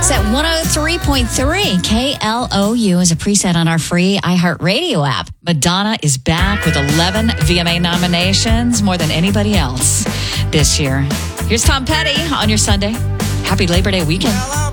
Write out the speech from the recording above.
It's at 103.3 KLOU is a preset on our free iHeartRadio app. Madonna is back with 11 VMA nominations, more than anybody else this year. Here's Tom Petty on your Sunday. Happy Labor Day weekend.